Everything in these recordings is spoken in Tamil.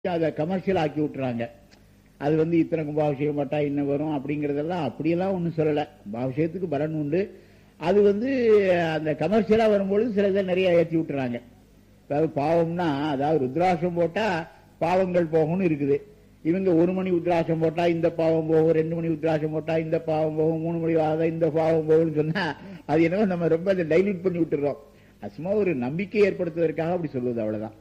அதை கமர்ஷியல் ஆக்கி விட்டுறாங்க. அது இத்தனை கும்பாபிஷேகம் பட்டா இன்னும் வரும் அப்படிங்கறதெல்லாம் அப்படியெல்லாம் ஒன்றும் சொல்லலை. கும்பாபிஷேகத்துக்கு பலன் உண்டு. அது அந்த கமர்ஷியலா வரும்பொழுது சில இதை நிறைய ஏற்றி விட்டுறாங்க. அதாவது பாவம்னா, அதாவது ருத்ராட்சம் போட்டா பாவங்கள் போகும்னு இருக்குது. இவங்க 1 மணி உத்ராட்சம் போட்டா இந்த பாவம் போகும், 2 மணி உத்ராட்சம் போட்டா இந்த பாவம் போகும், 3 மணி ஆக இந்த பாவம் போகும்னு சொன்னா அது என்னவோ நம்ம ரொம்ப அதை டைல்யூட் பண்ணி விட்டுறோம். அது சும்மா ஒரு நம்பிக்கை ஏற்படுத்துவதற்காக அப்படி சொல்லுவது, அவ்வளவுதான்.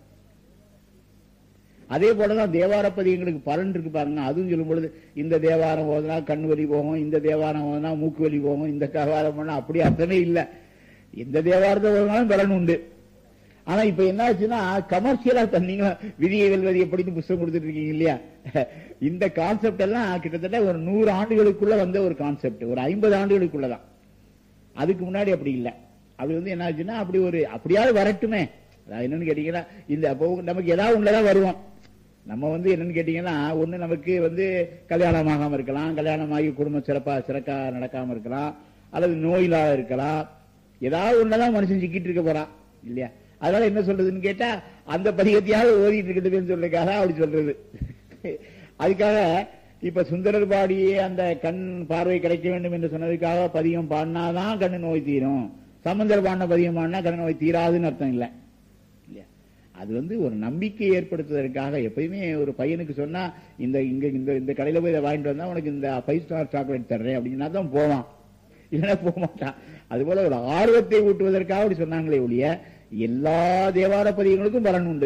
அதே போலதான் தேவார பதிகங்களுக்கு பலன் இருக்கு பாருங்க. அதுவும் சொல்லும் பொழுது இந்த தேவாரம் போதுனா கண் வலி போகும், இந்த தேவாரம் போதுனா மூக்கு வலி போகும், இந்த தேவாரம் போனா அப்படி அர்த்தமே இல்லை. எந்த தேவாரத்தை போதுனாலும் பலன் உண்டு. ஆனா இப்ப என்ன ஆச்சுன்னா, கமர்ஷியலா நீங்க விதியை வெல்வது எப்படின்னு புத்தகம் கொடுத்துட்டு இருக்கீங்க இல்லையா? இந்த கான்செப்ட் எல்லாம் கிட்டத்தட்ட ஒரு 100 ஆண்டுகளுக்குள்ள வந்த ஒரு கான்செப்ட், ஒரு 50 ஆண்டுகளுக்குள்ளதான். அதுக்கு முன்னாடி அப்படி இல்லை. அது என்ன ஆச்சுன்னா, அப்படியாவது வரட்டுமே. அதாவது என்னன்னு கேட்டீங்கன்னா, இந்த நமக்கு ஏதாவது ஒண்ணுதான் வருவோம். நம்ம என்னன்னு கேட்டீங்கன்னா, ஒண்ணு நமக்கு கல்யாணம் ஆகாம இருக்கலாம், கல்யாணமாகி குடும்பம் சிறக்கா நடக்காம இருக்கலாம், அல்லது நோயிலாக இருக்கலாம். ஏதாவது ஒண்ணுதான் மனுஷன் சிக்கிட்டு இருக்க போறான் இல்லையா? அதனால என்ன சொல்றதுன்னு கேட்டா, அந்த பதிகத்தையாவது ஓதிட்டு இருக்கிறதுன்னு சொல்றதுக்காக அப்படி சொல்றது. அதுக்காக இப்ப சுந்தரர் பாடியே அந்த கண் பார்வை கிடைக்க வேண்டும் என்று சொன்னதுக்காக பதிகம் பாடினாதான் கண்ணு நோய் தீரும், சம்பந்தர் பாடின பதிகம் பாடினா கண்ணு நோய் தீராதுன்னு அர்த்தம் இல்லை இல்லையா? அது ஒரு நம்பிக்கை ஏற்படுத்துவதற்காக. எப்பயுமே ஒரு பையனுக்கு சொன்னா, இந்த கடையில போய் இதை வாங்கிட்டு வந்தா உனக்கு இந்த 5 ஸ்டார் சாக்லேட் தர்றேன் அப்படின்னா தான் போவான், இல்லைன்னா போக மாட்டான். அதுபோல ஒரு ஆர்வத்தை ஊட்டுவதற்காக அப்படி சொன்னாங்களே ஒழிய எல்லா தேவார பதிகங்களுக்கும் பலன் உண்டு.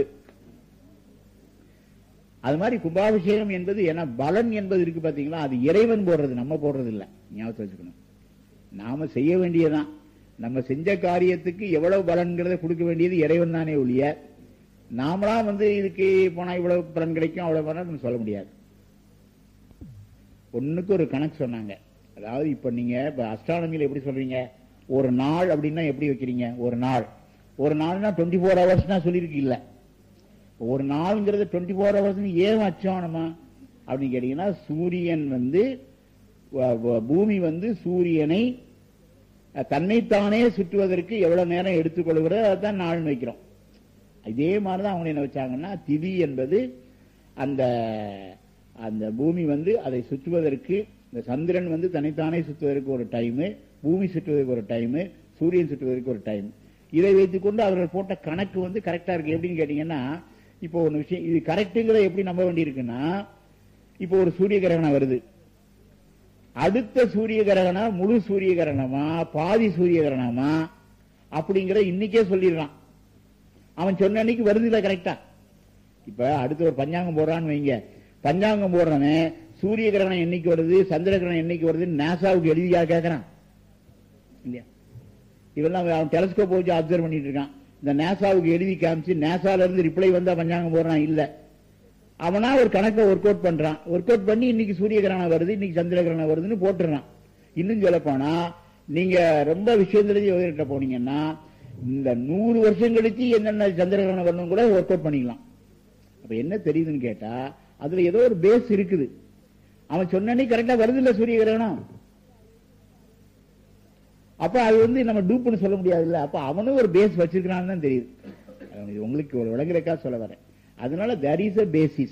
அது மாதிரி கும்பாபிஷேகம் என்பது, ஏன்னா பலன் என்பது இருக்கு பாத்தீங்களா, அது இறைவன் போடுறது, நம்ம போடுறது இல்லை. ஞாபகத்தை வச்சுக்கணும். நாம செய்ய வேண்டியதான். நம்ம செஞ்ச காரியத்துக்கு எவ்வளவு பலன்கிறத கொடுக்க வேண்டியது இறைவன் தானே ஒழிய நாமளா இதுக்கு போனா இவ்வளவு பலன் கிடைக்கும் அவ்வளவு பலன் சொல்ல முடியாது. ஒண்ணுக்கு ஒரு கணக்கு சொன்னாங்க. அதாவது இப்ப நீங்க அஸ்ட்ரானமியில எப்படி சொல்றீங்க, ஒரு நாள் அப்படின்னா எப்படி வைக்கிறீங்க? ஒரு நாள்னா 24 ஹவர்ஸ் சொல்லியிருக்கு இல்ல. ஒரு நாள்ங்கிறது 24 ஹவர்ஸ் ஏன் வச்சோம் நம்ம அப்படின்னு கேட்டீங்கன்னா, சூரியன் பூமி சூரியனை தன்னைத்தானே சுற்றுவதற்கு எவ்வளவு நேரம் எடுத்துக்கொள்கிறது, அதான் நாள் வைக்கிறோம். இதே மாதிரிதான் அவங்க என்ன வச்சாங்கன்னா, திதி என்பது அந்த பூமி அதை சுற்றுவதற்கு, இந்த சந்திரன் தன்னைத்தானே சுற்றுவதற்கு ஒரு டைம், பூமி சுற்றுவதற்கு ஒரு டைம், சூரியன் சுற்றுவதற்கு ஒரு டைம். இதை வைத்துக் கொண்டு அவர்கள் போட்ட கணக்கு கரெக்டா இருக்கு. எப்படின்னு கேட்டீங்கன்னா, இப்போ ஒரு விஷயம் இது கரெக்டுங்கிறத எப்படி நம்ப வேண்டி இருக்குன்னா, இப்போ ஒரு சூரிய கிரகணம் வருது. அடுத்த சூரிய கிரகணம் முழு சூரிய கிரகணமா பாதி சூரிய கிரகணமா அப்படிங்கிற இன்னைக்கே சொல்லிடுறான். அவன் சொன்ன அன்னைக்கு வருது இல்ல கரெக்டா. இப்ப அடுத்து ஒரு பஞ்சாங்கம் போடுறான்னு வைங்க. பஞ்சாங்கம் போடுறவன் சூரிய கிரகணம் என்னைக்கு வருது, சந்திர கிரகணம் என்னைக்கு வருதுன்னு நாசாவுக்கு எழுதியா கேட்கறான் இல்லையா? இவெல்லாம் அவன் டெலஸ்கோப் வச்சு அப்சர்வ் பண்ணிட்டு இருக்கான். இந்த நாசாவுக்கு எழுதி காமிச்சு நாசால இருந்து ரிப்ளை வந்தா பஞ்சாங்கம் போடுறான் இல்ல. அவனா ஒரு கணக்கை ஒர்க் அவுட் பண்றான். ஒர்க் அவுட் பண்ணி இன்னைக்கு சூரிய கிரகணம் வருது, இன்னைக்கு சந்திர கிரகணம் வருதுன்னு போட்டுறான். இன்னும் சொல்ல போனா, நீங்க ரொம்ப விஷயம் தெரிஞ்சு போனீங்கன்னா, இந்த 100 வருஷம் கழிச்சு என்னென்ன சந்திர கிரகணம் வரணும் கூட ஒர்க் அவுட் பண்ணிக்கலாம். அப்ப என்ன தெரியுதுன்னு கேட்டா, அதுல ஏதோ ஒரு பேஸ் இருக்குது. அவன் சொன்னே கரெக்டா வருது இல்ல சூரிய கிரகணம். அப்ப அது நம்ம டூப்னு சொல்ல முடியாது இல்ல. அப்ப அவனும் ஒரு பேஸ் வச்சிருக்கான்னு தான் தெரியுது. உங்களுக்கு ஒரு விளங்குறக்கா சொல்ல வரேன். அதனால there is a basis.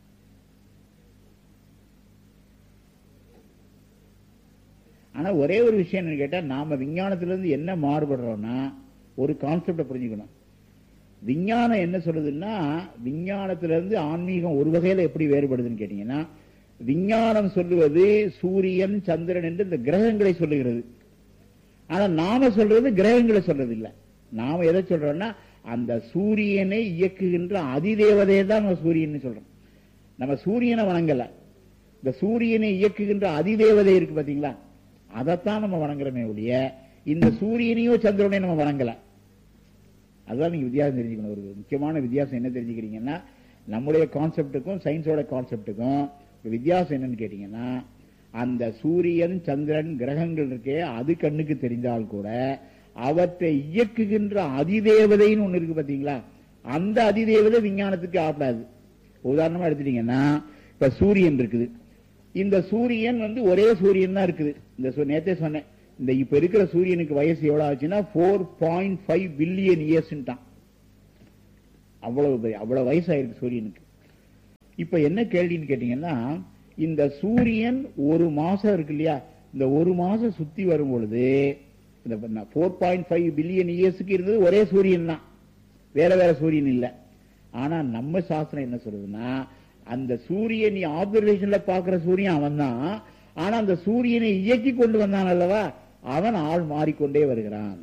ஆனா ஒரே ஒரு விஷயம் என்ன கேட்டா, நாம விஞ்ஞானத்திலிருந்து என்ன மாறுபடுறோம்னா, ஒரு கான்செப்ட புரிஞ்சுக்கணும். விஞ்ஞானம் என்ன சொல்லுதுன்னா, விஞ்ஞானத்திலிருந்து ஆன்மீகம் ஒரு வகையில எப்படி வேறுபடுதுன்னு கேட்டீங்கன்னா, விஞ்ஞானம் சொல்லுவது சூரியன் சந்திரன் என்று இந்த கிரகங்களை சொல்லுகிறது. ஆனா நாம சொல்றது கிரகங்களை சொல்றது இல்ல. நாம எதை சொல்றோம்னா, அந்த சூரியனை இயக்குகின்ற அதிதேவதையை தான் நம்ம சூரியன் சொல்றோம். நம்ம சூரியனை வணங்கல, இந்த சூரியனை இயக்குகின்ற அதிதேவதை இருக்கு பாத்தீங்களா, அதைத்தான் நம்ம வணங்குறோமே ஒழிய இந்த சூரியனையோ சந்திரனையோ நம்ம வணங்கல. அதுதான் நீங்க வித்தியாசம் தெரிஞ்சுக்கணும். ஒரு முக்கியமான வித்தியாசம் என்ன தெரிஞ்சுக்கிறீங்கன்னா, நம்முடைய கான்செப்டுக்கும் சயின்ஸோட கான்செப்டுக்கும் வித்தியாசம் என்னன்னு கேட்டீங்கன்னா, அந்த சூரியன் சந்திரன் கிரகங்கள் இருக்கே, அது கண்ணுக்கு தெரிந்தால் கூட அவற்றை இயக்குகின்ற அதிதேவதைன்னு ஒண்ணு இருக்கு பாத்தீங்களா, அந்த அதிதேவதை விஞ்ஞானத்துக்கு ஆப்படாது. உதாரணமா எடுத்துட்டீங்கன்னா, இப்ப சூரியன் இருக்குது. இந்த சூரியன் ஒரே சூரியன் தான் இருக்குது. இந்த நேத்தே சொன்னேன், இந்த இப்ப இருக்கிற சூரியனுக்கு வயசு எவ்வளவு ஆச்சுன்னா 4.5 பில்லியன் இயர்ஸ். அவ்வளவு வயசாயிருக்கு சூரியனுக்கு. இப்ப என்ன கேள்வின்னு கேட்டீங்கன்னா, இந்த சூரியன் ஒரு மாசம் இருக்கு இல்லையா, இந்த ஒரு மாசம் சுத்தி வரும் பொழுது இந்த 4.5 பில்லியன் இயர்ஸுக்கு இருந்தது ஒரே சூரியன் தான், வேற வேற சூரியன் இல்ல. ஆனா நம்ம சாஸ்திரம் என்ன சொல்றதுன்னா, அந்த சூரியன் நீ ஆப்சர்வேஷன்ல பாக்குற சூரியன் அவன் தான். ஆனா அந்த சூரியனை இயக்கி கொண்டு வந்தான் அல்லவா, அவன் ஆள் மாறிக்கொண்டே வருகிறான்.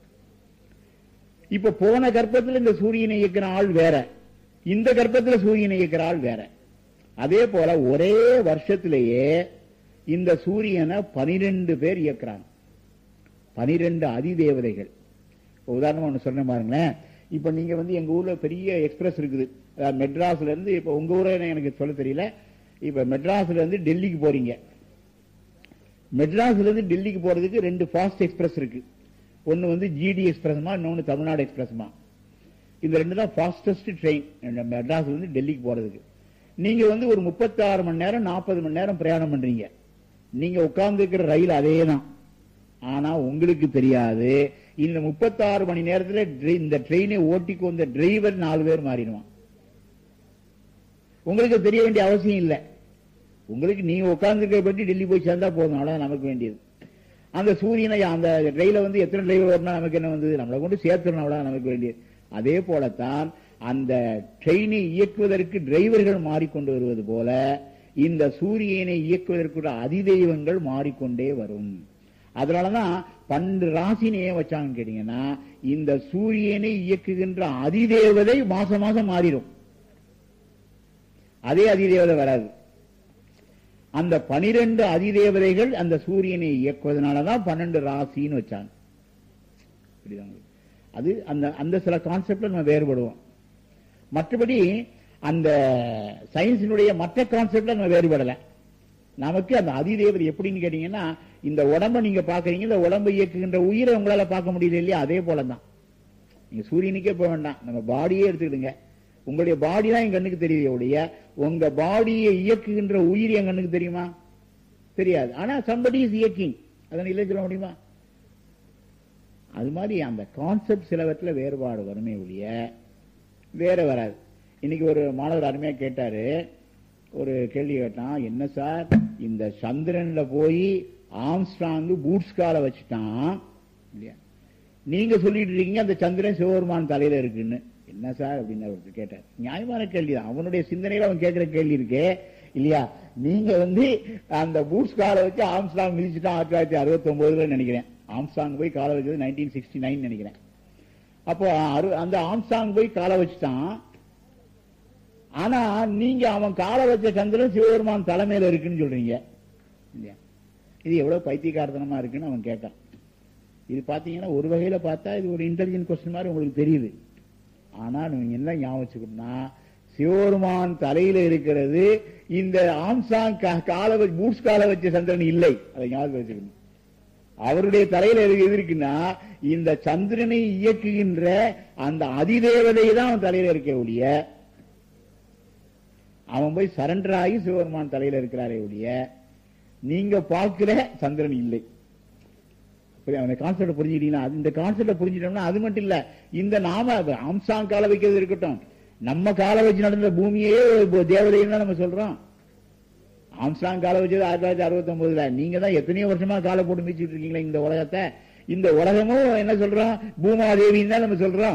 இப்ப போன கர்ப்பத்தில் இந்த சூரியனை இயக்கிற ஆள் வேற, இந்த கர்ப்பத்தில் சூரியனை இயக்கிற ஆள் வேற. அதே போல ஒரே வருஷத்திலேயே இந்த சூரியனை 12 பேர் இயக்குறாங்க, 12 அதிதேவதைகள். உதாரணமா ஒண்ணு சொன்ன பாருங்களேன். இப்ப நீங்க எங்க ஊர்ல பெரிய எக்ஸ்பிரஸ் இருக்குது, மெட்ராஸ்ல இருந்து, இப்ப உங்க ஊரை எனக்கு சொல்ல தெரியல, இப்ப மெட்ராஸ்ல இருந்து டெல்லிக்கு போறீங்க. மெட்ராஸ்ல இருந்து டெல்லிக்கு போறதுக்கு 2 ஃபாஸ்ட் எக்ஸ்பிரஸ் இருக்கு. ஒன்னு ஜிடி எக்ஸ்பிரஸ்மா, இன்னொன்னு தமிழ்நாடு எக்ஸ்பிரஸ்மா. இந்த 2 தான் ஃபாஸ்டஸ்ட் ட்ரெயின் மெட்ராஸ்ல இருந்து டெல்லிக்கு போறதுக்கு. நீங்க ஒரு 36 மணி நேரம் 40 மணி நேரம் பிரயாணம் பண்றீங்க. நீங்க உட்கார்ந்து இருக்கிற ரயில் அதே தான். ஆனா உங்களுக்கு தெரியாது, இந்த 36 மணி நேரத்தில் இந்த ட்ரெயினை ஓட்டிக்கு வந்த டிரைவர் 4 பேர் மாறிடுவான். உங்களுக்கு தெரிய வேண்டிய அவசியம் இல்லை. உங்களுக்கு நீங்க உட்கார்ந்து இருக்க பற்றி டெல்லி போய் சேர்ந்தா போதும், அவ்வளவு நமக்கு வேண்டியது. அந்த சூரியனை அந்த ரயில எத்தனை டிரைவர் வரணும் நமக்கு என்ன வந்தது, நம்மளை கொண்டு சேர்த்துடணும், அவ்வளவு நமக்கு வேண்டியது. அதே போலத்தான் அந்த ட்ரெயினை இயக்குவதற்கு டிரைவர்கள் மாறிக்கொண்டு வருவது போல இந்த சூரியனை இயக்குவதற்கு அதிதெய்வங்கள் மாறிக்கொண்டே வரும். அதனாலதான் 12 ராசின்னு ஏன் வச்சாங்கன்னு கேட்டீங்கன்னா, இந்த சூரியனை இயக்குகின்ற அதிதேவதை மாசம் மாசம் மாறிடும், அதே அதிதேவதை வராது. அந்த 12 அதிதேவதைகள் அந்த சூரியனை இயக்குவதனாலதான் 12 ராசின்னு வச்சாங்க. அது அந்த சில கான்செப்ட்ல நம்ம வேறுபடுவோம். மற்றபடி அந்த சயின்ஸினுடைய மற்ற கான்செப்ட்ல நம்ம வேறுபடல. நமக்கு அந்த அதிதேவதை எப்படின்னு கேட்டீங்கன்னா, இந்த உடம்பை நீங்க பாக்குறீங்க, இந்த உடம்பை இயக்குகின்ற உயிரை உங்களால பார்க்க முடியல இல்லையா, அதே போலதான். நீங்க சூரியனுக்கே போக வேண்டாம், நம்ம பாடியே எடுத்துக்கிடுங்க. உங்களுடைய பாடி தான் என் கண்ணுக்கு தெரியுது ஒழிய, உங்க பாடியை இயக்குகின்ற உயிர் என் கண்ணுக்கு தெரியுமா? தெரியாது. ஆனா somebody is இயக்கிங், அதனை இல்லை சொல்ல முடியுமா? அது மாதிரி அந்த கான்செப்ட் சிலவற்றில் வேறுபாடு வருமே ஒழிய வேற வராது. இன்னைக்கு ஒரு மாணவர் அருமையா கேட்டாரு, ஒரு கேள்வி கேட்டான், என்ன சார் இந்த சந்திரன்ல போய் ஆம்ஸ்ட்ராங் பூட்ஸ் கால வச்சுட்டான் இல்லையா, நீங்க சொல்லிட்டு இருக்கீங்க அந்த சந்திரன் சிவபெருமான் தலையில இருக்குன்னு, என்ன சார் அப்படின்னு அவருக்கு கேட்டார். நியாயமான கேள்வி தான், அவனுடைய சிந்தனையில அவன் கேட்கிற கேள்வி இருக்கே இல்லையா. நீங்க அந்த பூட்ஸ் காலை வச்சு ஆம்ஸ்ட்ராங் மிதிச்சுட்டான் 1969 நினைக்கிறேன். ஆம்ஸ்ட்ராங் போய் காலை வச்சது 1969 நினைக்கிறேன். அப்போ அந்த ஆம்ஸ்ட்ராங் போய் காலை வச்சுட்டான். ஆனா நீங்க அவன் காலை வச்ச சந்திரன் சிவபெருமான் தலைமையில இருக்குன்னு சொல்றீங்க இல்லையா. இது எவ்வளவு பைத்தியக்காரத்தனமா இருக்குன்னு அவன் கேட்டான். இது பாத்தீங்கன்னா ஒரு வகையில பார்த்தா இது ஒரு இன்டெலிஜென்ட் கொஸ்டின் மாதிரி உங்களுக்கு தெரியுது. ஆனா நீங்க என்ன ஞாபகம் வச்சுக்கணும்னா, சிவபெருமான் தலையில இருக்கிறது இந்த ஆம்ஸ்ட்ராங் காலை பூட்ஸ் காலை வச்ச சந்திரன் இல்லை, அதை ஞாபகம் வச்சுக்கணும். அவருடைய தலையில எது இருக்குன்னா, இந்த சந்திரனை இயக்குகின்ற அந்த அதிதேவதை தான் அவன் தலையில இருக்க ஒழிய, அவன் போய் சரண்டர் ஆகி சிவபெருமான் தலையில இருக்கிறாரே ஒழிய நீங்க பார்க்கிற சந்திரன் இல்லை. அந்த கான்செப்ட் புரிஞ்சுக்கிட்டீங்கன்னா, இந்த கான்செப்ட் புரிஞ்சுட்டோம்னா அது மட்டும் இல்ல, இந்த நாம ஆம்ஸ்ட்ராங் காலை வைக்கிறது இருக்கட்டும், நம்ம காலை வச்சு நடந்த பூமியே தேவதைன்னு தான் நம்ம சொல்றோம். ஆம்ஸ்ட்ராங் காலை வச்சது 1969. நீங்க தான் எத்தனையோ வருஷமா காலை போட்டு மிதிச்சுட்டு இருக்கீங்களா இந்த உலகத்தை. இந்த உலகமும் என்ன சொல்றோம், பூமாதேவின்னு தான் நம்ம சொல்றோம்.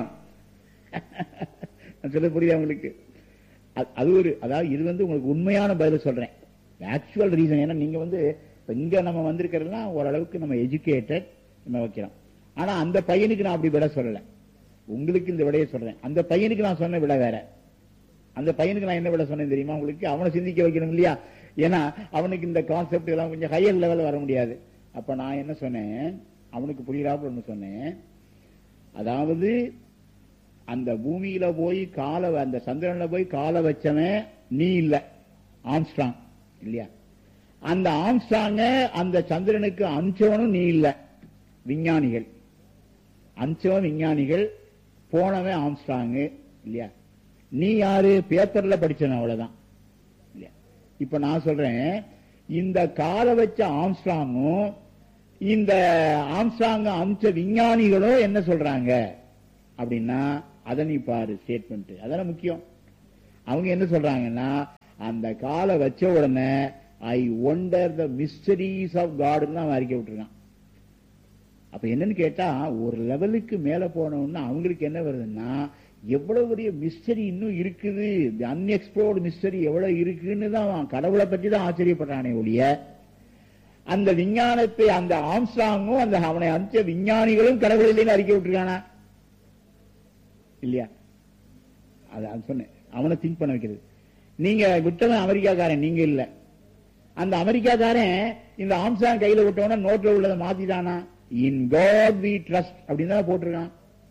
சொல்ல புரியுது உங்களுக்கு? அது ஒரு, அதாவது இது உங்களுக்கு உண்மையான பதில சொல்றேன், ஆக்சுவல் ரீசன். ஏன்னா நீங்க இங்க நம்ம வந்திருக்கிறதுலாம் ஓரளவுக்கு நம்ம எஜுகேட்டட் நம்ம வைக்கிறோம். ஆனா அந்த பையனுக்கு நான் அப்படி விட சொல்லல, உங்களுக்கு இந்த விடையை சொல்றேன். அந்த பையனுக்கு நான் சொன்ன விட வேற. அந்த பையனுக்கு நான் என்ன விட சொன்னேன் தெரியுமா உங்களுக்கு? அவனை சிந்திக்க வைக்கணும் இல்லையா. ஏன்னா அவனுக்கு இந்த கான்செப்ட் எல்லாம் கொஞ்சம் ஹையர் லெவல் வர முடியாது. அப்ப நான் என்ன சொன்னேன், அவனுக்கு புரியாத ஒண்ணு சொன்னேன். அதாவது அந்த பூமியில போய் அந்த சந்திரன்ல போய் காலை வச்சவன் நீ இல்ல, ஆம்ஸ்ட்ராங் இல்லையா. அந்த ஆம்ஸ்ட்ராங்க அந்த சந்திரனுக்கு அனுப்பிச்சவனும் நீ இல்ல, விஞ்ஞானிகள். அனுப்பிச்சவன் விஞ்ஞானிகள், போனவன் ஆம்ஸ்ட்ராங் இல்லையா. நீ யாரு? பேப்பர்ல படிச்சவன், அவ்வளவுதான் இல்லையா. இப்ப நான் சொல்றேன், இந்த காலை வச்ச ஆம்ஸ்ட்ராங்கும் இந்த ஆம்ஸ்ட்ராங் அனுப்பிச்ச விஞ்ஞானிகளும் என்ன சொல்றாங்க அப்படின்னா, அதை நீ பாரு ஸ்டேட்மெண்ட், அதெல்லாம் முக்கியம். அவங்க என்ன சொல்றாங்கன்னா, அந்த காலை வச்ச உடனே ஐ ஒண்டர் த மிஸ்டரிஸ் ஆஃப் காட்னு அவன் அறிக்கை விட்டுருக்கான். அப்ப என்னன்னு கேட்டா, ஒரு லெவலுக்கு மேல போனோம்னா அவங்களுக்கு என்ன வருதுன்னா, எவ்வளவு பெரிய மிஸ்டரி இன்னும் இருக்குது, அன்எக்ஸ்ப்ளோர்டு மிஸ்டரி எவ்வளவு இருக்குன்னு தான் அவன் கடவுளை பற்றி தான் ஆச்சரியப்படுறானே ஒழிய, அந்த விஞ்ஞானத்தை அந்த ஆம்ஸ்ட்ராங்கும் அந்த அவனை அனுப்பிச்ச விஞ்ஞானிகளும் கடவுள் இல்லைன்னு அறிக்கை விட்டுருக்கானா இல்லையா? அது சொன்னேன், அவனை திங்க் பண்ண வைக்கிறது. நீங்க விட்டவன் அமெரிக்காக்காரன், நீங்க இல்ல. அந்த அமெரிக்காக்காரன் இந்த ஆம்ஸ்ட்ராங் கையில விட்டவன நோட்ல உள்ளதை மாத்திட்டானா? இன் காட் வி ட்ரஸ்ட் அப்படின்னு தான் போட்டிருக்கான்.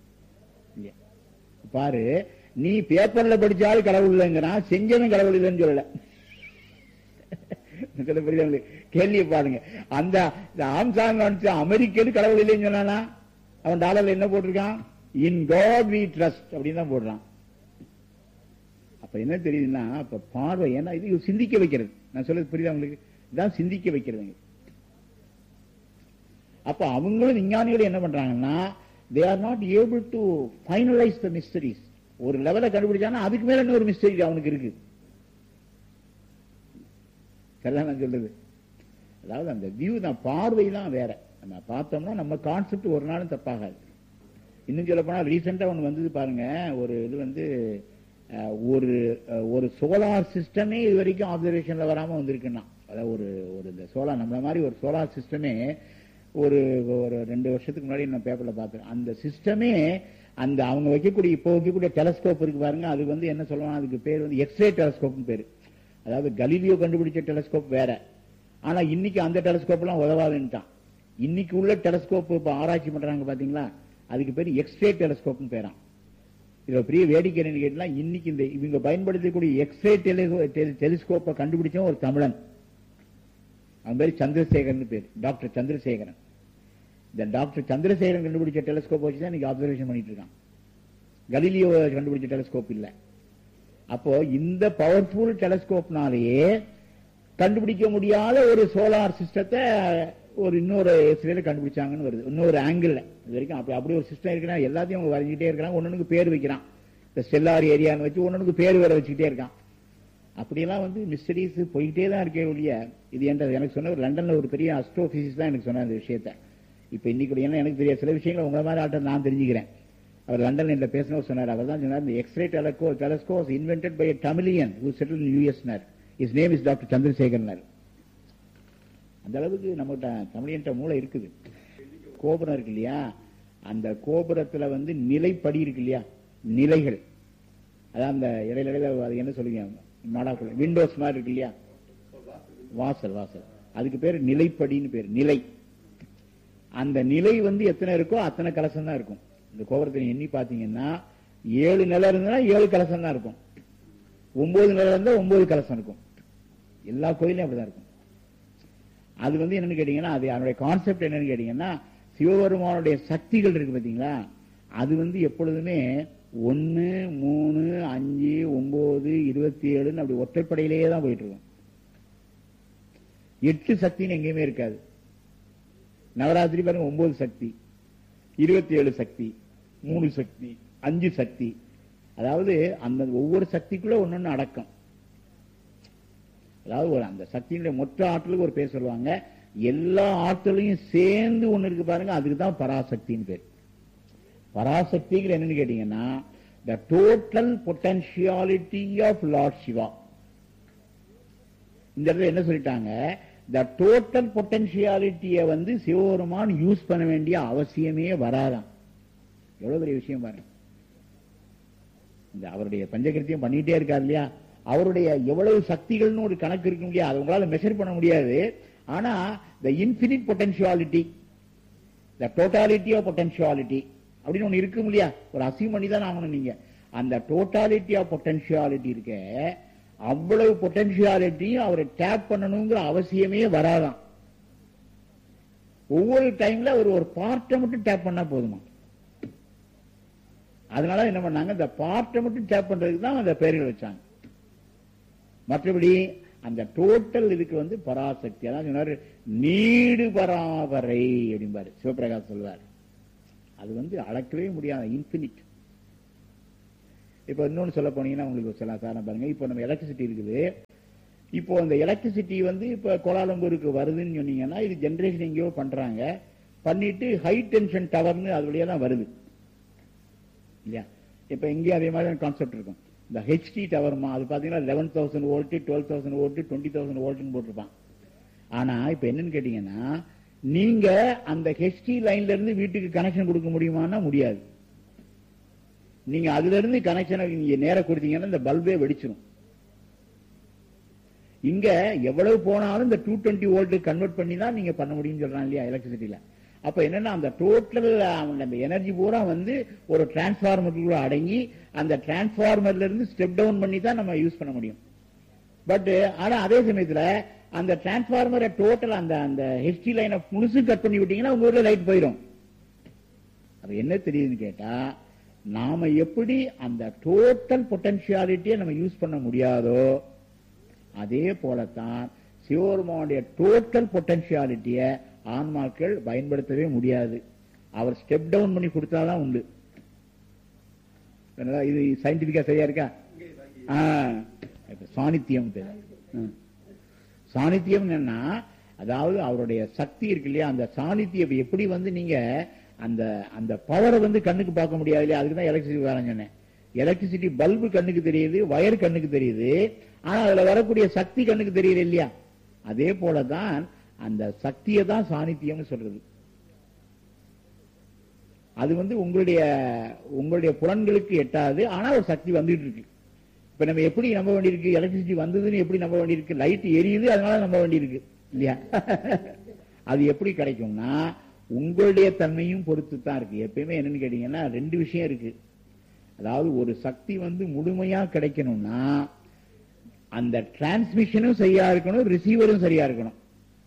பாரு, நீ பேப்பர்ல படிச்சாலும் கடவுள் இல்லைங்கிறான், செஞ்சவன் கடவுள் இல்லைன்னு சொல்லல. கேள்வி பாருங்க, அந்த ஆம்ஸ்ட்ராங் அமெரிக்கன் கடவுள் இல்லைன்னு சொன்னானா? அவன் டாலர்ல என்ன போட்டிருக்கான்? இன் காட் வி ட்ரஸ்ட் அப்படின்னு தான் போடுறான். அப்ப என்ன தெரியுதுன்னா, அப்ப பார்வை, ஏன்னா இது சிந்திக்க வைக்கிறது. நான் சொல்றது புரியுதா உங்களுக்கு? இதான் சிந்திக்க வைக்கிறது. அப்ப அவங்களும் விஞ்ஞானிகளும் என்ன பண்றாங்கன்னா, they are not able to finalize the mysteries. ஒரு லெவலை கண்டுபிடிச்சானா அதுக்கு மேல இன்னொரு மிஸ்டரி அவனுக்கு இருக்கு. சரிதான் நான் சொல்றது? அதாவது அந்த வியூ தான், பார்வை தான் வேற. நம்ம பார்த்தோம்னா நம்ம கான்செப்ட் ஒரு நாளும் தப்பாகாது. இன்னும் சொல்ல போனா ரீசெண்டா ஒன்று வந்தது பாருங்க, ஒரு இது வந்து ஒரு சோலார் சிஸ்டமே இது வரைக்கும் ஆப்சர்வேஷன்ல வராம வந்திருக்குன்னா, அதாவது ஒரு இந்த சோலார் நம்மள மாதிரி ஒரு சோலார் சிஸ்டமே ஒரு 2 வருஷத்துக்கு முன்னாடி நான் பேப்பர்ல பார்த்தேன். அந்த சிஸ்டமே அந்த அவங்க இப்போ வைக்கக்கூடிய டெலஸ்கோப் இருக்கு பாருங்க, அது வந்து என்ன சொல்லுவாங்க, அதுக்கு பேர் வந்து எக்ஸ்ரே டெலஸ்கோப்னு பேரு. அதாவது கலீலியோ கண்டுபிடிச்ச டெலஸ்கோப் வேற, ஆனா இன்னைக்கு அந்த டெலஸ்கோப் எல்லாம் உதவாதுன்ட்டான். இன்னைக்கு உள்ள டெலஸ்கோப் இப்ப ஆராய்ச்சி பண்றாங்க பாத்தீங்களா, அதுக்கு பேர் எக்ஸ்ரே டெலஸ்கோப்னு பேரான். இதுல பெரிய வேடிக்கை என்னன்னு கேட்டா, இன்னைக்கு இந்த இவங்க பயன்படுத்தக்கூடிய எக்ஸ்ரே டெலிஸ்கோப்பை கண்டுபிடிச்ச ஒரு தமிழன், அவன் பேர் சந்திரசேகரன் பேர், டாக்டர் சந்திரசேகரன். இந்த டாக்டர் சந்திரசேகரன் கண்டுபிடிச்ச டெலிஸ்கோப் வச்சுதான் இன்னைக்கு ஆப்சர்வேஷன் பண்ணிட்டு இருக்கான். கலீலியோ கண்டுபிடிச்ச டெலிஸ்கோப் இல்ல. அப்போ இந்த பவர்ஃபுல் டெலிஸ்கோப்னாலேயே கண்டுபிடிக்க முடியாத ஒரு சோலார் சிஸ்டத்தை ஒரு இன்னொரு எக்ஸ்ரேல கண்டுபிடிச்சாங்கன்னு வருது, இன்னொரு ஆங்கிள். இது வரைக்கும் அப்படி ஒரு சிஸ்டம் இருக்குன்னா எல்லாத்தையும் அவங்க வரைஞ்சிட்டே இருக்கிறாங்க, ஒன்னொன்னுக்கு பேர் வைக்கிறான். இந்த ஸ்டெல்லார் ஏரியான்னு வச்சு ஒன்னொன்னுக்கு பேர் வேற வச்சுக்கிட்டே இருக்கான். அப்படியெல்லாம் வந்து மிஸ்டரிஸ் போயிட்டே தான் இருக்கே ஒழிய, இது எனக்கு சொன்ன லண்டன்ல ஒரு பெரிய அஸ்ட்ரோபிசிஸ்ட் தான் எனக்கு சொன்ன இந்த விஷயத்த. இப்ப இன்னைக்கு எனக்கு தெரியாது, சில விஷயங்கள் உங்களை மாதிரி ஆட்ட நான் தெரிஞ்சுக்கிறேன். அவர் லண்டன்ல இந்த பேசினவர் சொன்னார், அவர் தான் சொன்னார், இந்த x ray telescope invented by a Tamilian who settled in US. His name is Dr. Chandrasekaran. அந்த அளவுக்கு நம்மகிட்ட தமிழியன்ட்ட மூளை இருக்குது. கோபுரம் இருக்கு இல்லையா, அந்த கோபுரத்துல வந்து நிலைப்படி இருக்கு இல்லையா, நிலைகள், அதான் அந்த இடையில அது என்ன சொல்லுங்க, மாடாக்குள்ள விண்டோஸ் மாதிரி இருக்கு இல்லையா, வாசல், அதுக்கு பேர் நிலைப்படின்னு பேர். நிலை, அந்த நிலை வந்து எத்தனை இருக்கோ அத்தனை கலசம் தான் இருக்கும். இந்த கோபுரத்தை எண்ணி பாத்தீங்கன்னா 7 நிலை இருந்தா 7 கலசம் தான் இருக்கும், 9 நிலை இருந்தா 9 கலசம் இருக்கும். எல்லா கோயிலும் அப்படிதான் இருக்கும். அது வந்து என்னன்னு கேட்டீங்கன்னா, அது அதனுடைய கான்செப்ட் என்னன்னு கேட்டீங்கன்னா, சிவபெருமானுடைய சக்திகள் இருக்கு பாத்தீங்களா, அது வந்து எப்பொழுதுமே 1, 3, 5, 9, 27 அப்படி ஒற்றைப்படையிலேயே தான் போயிட்டு இருக்கும். 8 சக்தின்னு எங்கேயுமே இருக்காது. நவராத்திரி பாருங்க 9 சக்தி, 27 சக்தி, 3 சக்தி, 5 சக்தி. அதாவது அந்த ஒவ்வொரு சக்திக்குள்ள ஒன்னொன்னு அடக்கம். அதாவது ஒரு அந்த சக்தியினுடைய மொத்த ஆற்றலுக்கு ஒரு பேர் சொல்லுவாங்க. எல்லா ஆற்றலையும் சேர்ந்து ஒண்ணு இருக்கு பாருங்க, அதுக்கு தான் பராசக்தின்னு பேர். பராசக்திங்கிற என்னன்னு கேட்டீங்கன்னா, the total potentiality of Lord Shiva. இந்த இடத்துல என்ன சொல்லிட்டாங்க, the total potentiality வந்து சிவபெருமான் யூஸ் பண்ண வேண்டிய அவசியமே வராதான். எவ்வளவு பெரிய விஷயம் பாருங்க. இந்த அவருடைய பஞ்சகிருத்தியம் பண்ணிட்டே இருக்காரு இல்லையா, அவருடைய எவ்வளவு சக்திகள்னு ஒரு கணக்கு இருக்க முடியாது, அது உங்களால மெஷர் பண்ண முடியாது. ஆனா the infinite potentiality, the totality of potentiality அப்படின்னு ஒண்ணு இருக்கு இல்லையா, ஒரு அசியம் பண்ணி தான் ஆகணும் நீங்க. அந்த டோட்டாலிட்டி ஆஃப் பொட்டன்ஷியாலிட்டி இருக்க, அவ்வளவு பொட்டன்ஷியாலிட்டியும் அவரை டேப் பண்ணணுங்கிற அவசியமே வராதான். ஒவ்வொரு டைம்ல ஒரு பார்ட்டை மட்டும் டேப் பண்ணா போதுமா. அதனால என்ன பண்ணாங்க, இந்த பார்ட்டை மட்டும் டேப் பண்றதுக்கு தான் அந்த பெயர்கள் வச்சாங்க. மற்றபடி அந்த டோட்டல் இதுக்கு வந்து பராசக்தி. அதான் சொன்னாரு, நீடு பராவரை அப்படிம்பாரு சிவபிரகாஷ் சொல்வார். அது வந்து அளக்கவே முடியாத இன்பினிட். இப்ப இன்னொன்னு சொல்ல போனீங்கன்னா உங்களுக்கு சொல்லலாம் சார் பாருங்க, இப்ப நம்ம எலக்ட்ரிசிட்டி இருக்குது, இப்போ அந்த எலக்ட்ரிசிட்டி வந்து இப்ப கோலாலம்பூருக்கு வருதுன்னு சொன்னீங்கன்னா இது ஜெனரேஷன் எங்கேயோ பண்றாங்க, பண்ணிட்டு ஹை டென்ஷன் டவர்னு அது வழியா தான் வருது இல்லையா. இப்ப இங்கேயும் அதே மாதிரி கான்செப்ட் இருக்கும். இந்த ஹெச்டி டவர்மா அது பாத்தீங்கன்னா 11,000 வோல்ட் 12,000 வோல்ட் 20,000 வோல்ட்னு போட்டிருப்பான். ஆனா இப்ப என்னன்னு கேட்டீங்கன்னா நீங்க அந்த ஹெச்டி லைன்ல இருந்து வீட்டுக்கு கனெக்ஷன் கொடுக்க முடியுமான்னா முடியாது. நீங்க அதுல இருந்து கனெக்ஷனை நீங்க நேர கொடுத்தீங்கன்னா இந்த பல்பே வெடிச்சிடும். இங்க எவ்வளவு போனாலும் இந்த 220 வோல்ட் கன்வெர்ட் பண்ணி தான் நீங்க பண்ண முடியும்னு சொல்றாங்க இல்லையா எலக்ட்ரிசிட்டியில. அப்ப என்னன்னா அந்த டோட்டல் அந்த எனர்ஜி பூரா வந்து ஒரு டிரான்ஸ்பார்மருக்குள்ள அடங்கி அந்த டிரான்ஸ்பார்மர்ல இருந்து ஸ்டெப் டவுன் பண்ணி தான் நம்ம யூஸ் பண்ண முடியும். பட் ஆனா அதே சமயத்துல அந்த டிரான்ஸ்பார்மரை டோட்டல் அந்த ஹெச்டி லைனை முழுசு கட் பண்ணி விட்டீங்கன்னா உங்க ஊர்ல லைட் போயிடும். அது என்ன தெரியுதுன்னு கேட்டா நாம எப்படி அந்த டோட்டல் பொட்டன்ஷியாலிட்டியை நம்ம யூஸ் பண்ண முடியாதோ அதே போலத்தான் சிவபெருமானுடைய டோட்டல் பொட்டன்ஷியாலிட்டியை ஆன்மாக்கள் பயன்படுத்தவே முடியாது. அவர் ஸ்டெப் டவுன் பண்ணி கொடுத்தாதான் உண்டு. இது சயின்டிபிக்கா சரியா இருக்கா? சாநித்தியம் சாநித்தியம் என்னன்னா அதாவது அவருடைய சக்தி இருக்கு இல்லையா, அந்த சாநித்தியம் எப்படி வந்து நீங்க அந்த அந்த பவரை வந்து கண்ணுக்கு பார்க்க முடியாது இல்லையா. அதுக்குதான் எலக்ட்ரிசிட்டி வரேன்னு சொன்னேன். எலக்ட்ரிசிட்டி பல்பு கண்ணுக்கு தெரியுது, வயர் கண்ணுக்கு தெரியுது, ஆனா அதுல வரக்கூடிய சக்தி கண்ணுக்கு தெரியல இல்லையா. அதே போலதான் அந்த சக்தியை தான் சாநித்தியம் சொல்றது. அது வந்து உங்களுடைய புலன்களுக்கு எட்டாது, ஆனா ஒரு சக்தி வந்துட்டு இருக்கு. இப்ப நம்ம எப்படி நம்ப வேண்டியிருக்கு, எலக்ட்ரிசிட்டி வந்ததுன்னு எப்படி நம்ப வேண்டியிருக்கு, லைட் எரியுது அதனால நம்ப வேண்டியிருக்கு இல்லையா. அது எப்படி கிடைக்கும்னா உங்களுடைய தன்மையும் பொறுத்து தான் இருக்கு. எப்பயுமே என்னன்னு கேட்டீங்கன்னா ரெண்டு விஷயம் இருக்கு. அதாவது ஒரு சக்தி வந்து முழுமையா கிடைக்கணும்னா அந்த டிரான்ஸ்மிஷனும் சரியா இருக்கணும், ரிசீவரும் சரியா இருக்கணும்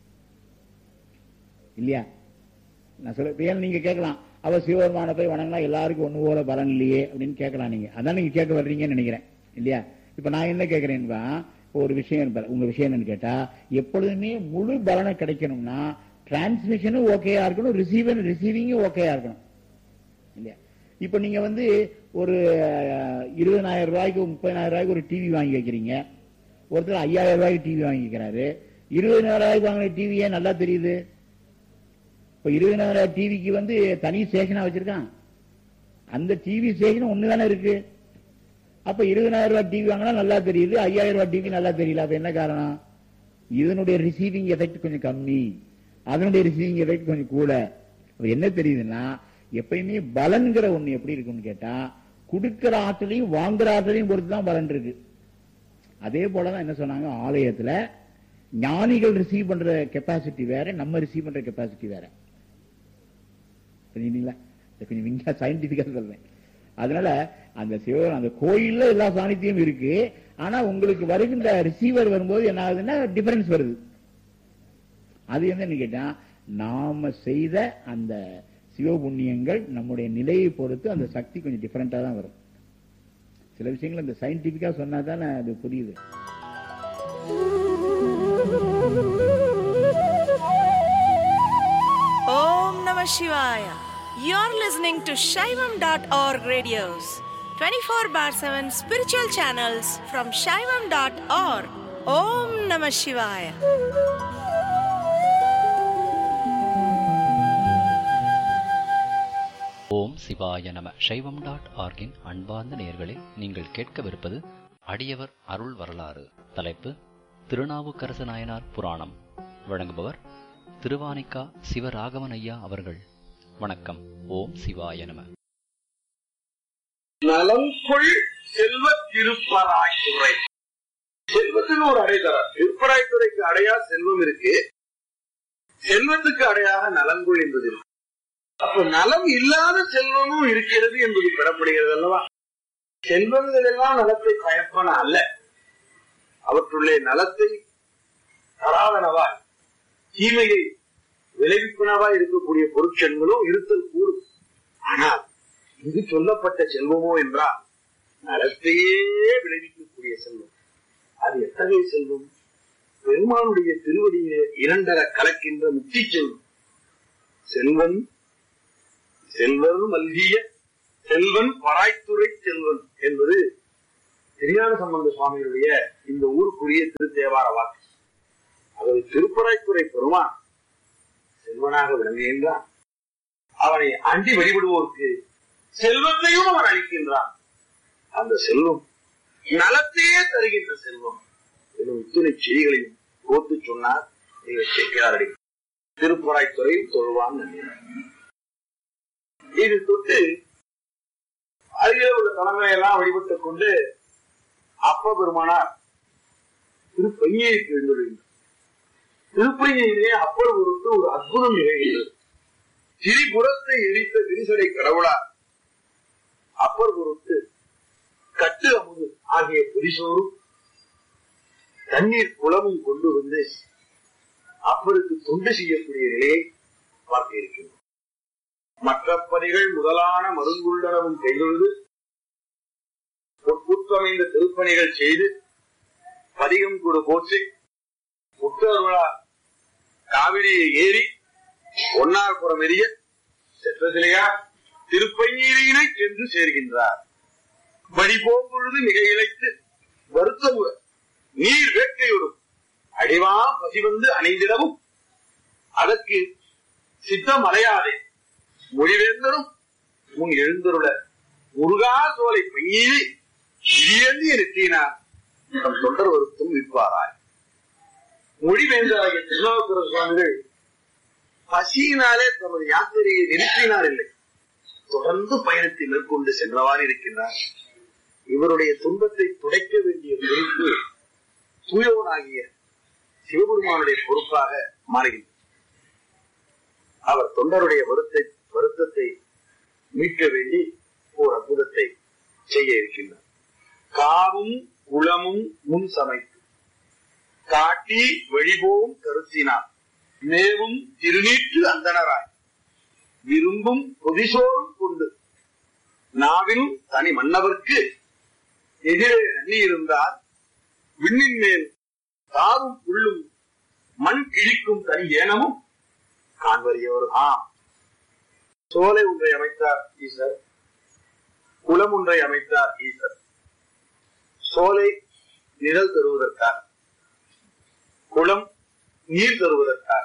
இல்லையா. நான் சொல்ல நீங்க கேட்கலாம் அவ சிவபெருமான போய் வணங்கினா எல்லாருக்கும் ஒண்ணு போல பலன் இல்லையே அப்படின்னு கேட்கலாம். நீங்க அதான் நீங்க கேட்க வர்றீங்கன்னு நினைக்கிறேன் இல்லையா. இப்ப நான் என்ன கேட்கிறேன்பா, ஒரு விஷயம் உங்க விஷயம் என்னன்னு கேட்டா எப்பொழுதுமே முழு பலனை கிடைக்கணும்னா டிரான்ஸ்மிஷனும் ஓகேயா இருக்கணும், ரிசீவிங்கும் ஓகேயா இருக்கணும் இல்லையா. இப்ப நீங்க வந்து ஒரு 20,000 ரூபாய்க்கு 30,000 ரூபாய்க்கு ஒரு டிவி வாங்கி வைக்கிறீங்க, ஒருத்தர் 5,000 ரூபாய்க்கு டிவி வாங்கி வைக்கிறாரு. 20,000 ரூபாய்க்கு வாங்கின டிவியே நல்லா தெரியுது. இப்ப 20,000 டிவிக்கு வந்து தனி ஸ்டேஷனா வச்சிருக்கான், அந்த டிவி ஸ்டேஷன் ஒண்ணுதானே இருக்கு. அப்ப 20,000 ரூபாய் டிவி வாங்கினா நல்லா தெரியுது, 5,000 ரூபாய் டிவி நல்லா தெரியல. அப்ப என்ன காரணம்? இதனுடைய ரிசீவிங் எஃபெக்ட் கொஞ்சம் கம்மி, அதனுடைய ரிசீவிங் எஃபெக்ட் கொஞ்சம் கூட. என்ன தெரியுதுன்னா எப்பயுமே பலன்கிற ஒண்ணு எப்படி இருக்குன்னு கேட்டா கொடுக்கிற ஆற்றலையும் வாங்குற ஆற்றலையும் பொறுத்துதான் பலன் இருக்கு. அதே போலதான் என்ன சொன்னாங்க, ஆலயத்துல ஞானிகள் ரிசீவ் பண்ற கெப்பாசிட்டி வேற, நம்ம ரிசீவ் பண்ற கெப்பாசிட்டி வேற. புரியுதுங்களா? கொஞ்சம் சயின்டிபிக்கா சொல்றேன். அதனால அந்த சிவன் அந்த கோயில்ல எல்லா சாநித்தியம் இருக்கு, ஆனா உங்களுக்கு வருகின்ற ரிசீவர் வரும்போது என்ன ஆகுதுன்னா டிஃபரன்ஸ் வருது. அது என்ன கேட்டா நாம செய்த அந்த சிவபுண்ணியங்கள் நம்முடைய நிலையை பொறுத்து அந்த சக்தி கொஞ்சம் டிஃபரெண்டா தான் வரும். சில விஷயங்கள் இந்த சயின்டிபிக்கா சொன்னா தானே அது புரியுது. Om Namah Shivaya. You're listening to Shaivam.org radios, 24/7 spiritual channels from Shaivam.org. Om Namah Shivaya. ஓம் சிவாய நம. சைவம்.org-இன் அன்பார்ந்த நேயர்களே, நீங்கள் கேட்கவிருப்பது அடியவர் அருள் வரலாறு. தலைப்பு திருநாவுக்கரசு நாயனார் புராணம். வழங்குபவர் திருவானிக்கா சிவராகவன் ஐயா அவர்கள். வணக்கம். ஓம் சிவாய நம. நலம்கொள் செல்வ திருப்பராய்த்துறை. செல்வத்துக்கு ஒரு அடைதரம். திருப்பராய்த்துறைக்கு அடையா செல்வம் இருக்கு, செல்வத்துக்கு அடையாக நலங்கொள் என்பது இருக்கு. அப்ப நலம் இல்லாத செல்வமும் இருக்கிறது என்பது பெறப்படுகிறது அல்லவா. செல்வங்கள் எல்லாம் நலத்தை பயப்பன அல்ல, அவற்றுள்ளே நலத்தை தராதனவா தீமையை விளைவிப்பனவா இருக்கக்கூடிய பொருட்செல்வங்களும் இருத்தல் கூடும். ஆனால் இது சொல்லப்பட்ட செல்வமோ என்றால் நலத்தையே விளைவிக்கக்கூடிய செல்வம். அது எத்தகைய செல்வம்? பெருமானுடைய திருவடியை இரண்டர கலக்கின்ற முக்தி செல்வம். செல்வன் செல்வர் மல்கிய செல்வன் பராய்த்துறை செல்வன் என்பது திருஞான சம்பந்த சுவாமியுடைய இந்த ஊருக்குரிய திருத்தேவார வாக்கு. அதாவது திருப்பராய்த்துறை பெருமான் செல்வனாக விளங்குகின்றான். அவனை அண்டி வழிபடுவோருக்கு செல்வத்தையும் அவன் அளிக்கின்றான். அந்த செல்வம் நலத்தையே தருகின்ற செல்வம் என்னும் இத்தனை செய்திகளையும் கோத்து சொன்னார் சேர்க்கிறார். திருப்பராய்த்துறை தொழுவான் நம்பினார். இது தொட்டு அருகில் உள்ள தலைமையை எல்லாம் வழிபட்டுக் கொண்டு அப்ப பெருமானார் திருப்பையேரிக்கு எழுந்துள்ளார். திருப்பையிலே அப்பர் பொருட்டு ஒரு அற்புதம் நிகழ்கிறது. திரிபுரத்தை எரித்த விரிசடை கடவுளார் அப்பர் பொருட்டு கட்டு அமுது ஆகிய புரிசோரும் தண்ணீர் குளமும் கொண்டு வந்து அப்பருக்கு தொண்டு செய்யக்கூடிய நிலையை பார்க்க இருக்கின்றோம். மற்ற பணிகள் முதலான மருங்குள்ளனவும் கைதொழுது பொற்கூற்றமைந்த திருப்பணிகள் செய்து பதிகம் கூட போற்றி முற்றவர்களா காவிரியை ஏறி ஒன்னார்புறம் எரிய செற்றசிலையா திருப்பையினை சென்று சேர்கின்றார். வழி போகும் பொழுது மிக இழைத்து வருத்தமுற நீர் வேட்கையோடும் அடிவா பசி வந்து அணைந்திடவும் அதற்கு சித்தம் அலையாதே மொழிவேந்தரும் முன் எழுந்தருள முருகா சோலை பையினை இடியேந்தி நிறுத்தினார் தம் தொண்டர் வருத்தம் விற்பாராய். மொழிவேந்தராகிய திருநாவுக்கர சுவாமிகள் பசியினாலே தமது யாத்திரையை நிறுத்தினார் இல்லை, தொடர்ந்து பயணத்தை மேற்கொண்டு சென்றவாறு இருக்கின்றார். இவருடைய துன்பத்தை துடைக்க வேண்டிய பொறுப்பு தூயவனாகிய சிவபெருமானுடைய பொறுப்பாக மாறுகின்றார். அவர் தொண்டருடைய வருத்தத்தை மீட்க வேண்டி ஓர் அற்புதத்தை செய்ய இருக்கின்றார். காவும் குளமும் முன் சமைத்து காட்டி வழிபோவும் கருத்தினார் மேவும் திருநீற்று அந்தனராய் விரும்பும் பொதிசோறும் கொண்டு நாவினும் தனி மன்னவர்க்கு எதிரே நன்னி இருந்தார் விண்ணின் மேல் தாவும் புள்ளும் மண் கிழிக்கும் தனி ஏனமும் காண்பறியவர். சோலை ஒன்றை அமைத்தார் ஈசர், குளம் ஒன்றை அமைத்தார் ஈசர். சோலை நிழல் தருவதற்காக, குளம் நீர் தருவதற்காக.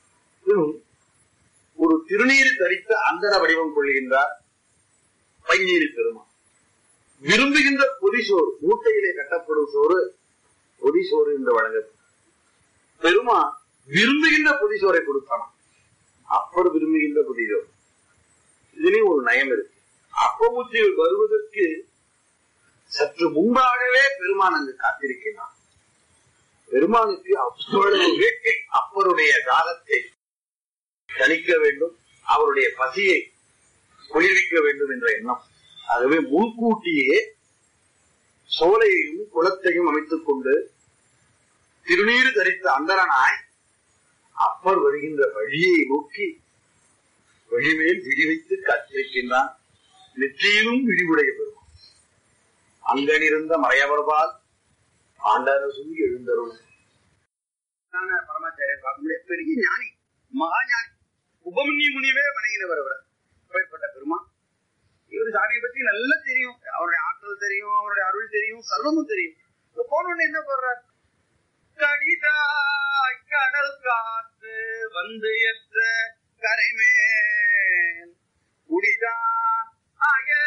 ஒரு திருநீர் தரித்த அந்தர வடிவம் கொள்கின்றார் பைநீர் பெருமான். விரும்புகின்ற பொதிசோறு, மூட்டையிலே கட்டப்படும் சோறு பொதிசோறு என்று வழங்கப்படும். பெருமான் விரும்புகின்ற பொதிசோரை கொடுத்தான். அப்பர் விரும்புகின்ற பொதிசோறு. இதுலயும் ஒரு நயம் இருக்கு. அப்பமூச்சிகள் வருவதற்கு சற்று முன்பாகவே பெருமான் அங்கு காத்திருக்கிறான். பெருமானுக்கு அவ்வளவு வேட்கை, அப்பருடைய தாகத்தை தணிக்க வேண்டும், அவருடைய பசியை குளிர்விக்க வேண்டும் என்ற எண்ணம். ஆகவே முன்கூட்டியே சோலையையும் குளத்தையும் அமைத்துக் கொண்டு திருநீர் தரித்த அந்தரனாய் அப்பர் வருகின்ற வழியை நோக்கி வழிமேல் விழி வைத்து காத்திருக்கின்றான். நெற்றியிலும் விழிவுடைய பெருமான். அங்கனிருந்த மறையவர்பால் ஆண்டரசும் எழுந்தருள். பரமாச்சாரியர் பார்க்க முடியாது, பெரிய ஞானி, மகா ஞானி, உபமன்யு முனிவே வணங்கினவர். அப்பேற்பட்ட பெருமான். இவரு சாமியை பத்தி நல்லா தெரியும், அவருடைய ஆற்றல் தெரியும், அவருடைய அருள் தெரியும், சர்வமும் தெரியும். போன என்ன பண்றார்?